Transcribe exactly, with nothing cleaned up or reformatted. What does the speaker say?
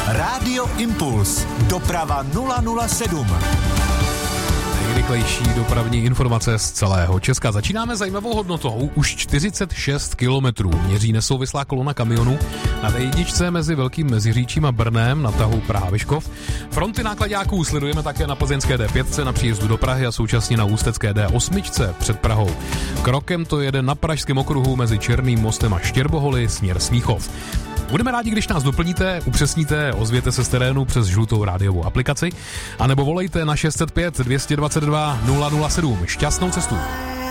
Rádio Impuls. Doprava nula nula sedm. Nejrychlejší dopravní informace z celého Česka. Začínáme zajímavou hodnotou. Už čtyřicet šest kilometrů měří nesouvislá kolona kamionů na D jedna mezi Velkým Meziříčím a Brnem na tahu Praha-Vyškov. Fronty nákladáků sledujeme také na plzeňské D pět na příjezdu do Prahy a současně na ústecké D osm před Prahou. Krokem to jede na pražském okruhu mezi Černým mostem a Štěrboholy směr Smíchov. Budeme rádi, když nás doplníte, upřesníte, ozvěte se z terénu přes žlutou rádiovou aplikaci, anebo volejte na šest set pět, dvě dvacet dva, nula nula sedm. Šťastnou cestu.